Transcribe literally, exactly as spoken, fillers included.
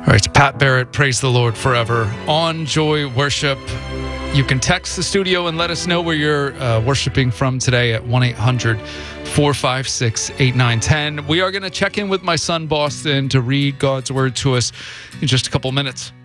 All right, it's Pat Barrett, Praise the Lord Forever on Joy Worship. You can text the studio and let us know where you're uh, worshiping from today at one eight hundred four five six eight nine one zero. We are going to check in with my son, Boston, to read God's word to us in just a couple minutes.